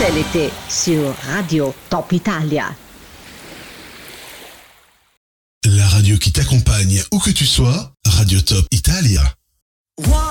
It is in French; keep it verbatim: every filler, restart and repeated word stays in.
C'est l'été sur Radio Top Italia. La radio qui t'accompagne où que tu sois, Radio Top Italia.